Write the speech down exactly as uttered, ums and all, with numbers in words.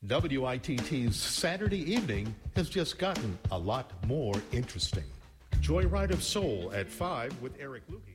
W I T T's Saturday evening has just gotten a lot more interesting. Joyride of Soul at five with Eric Lukey.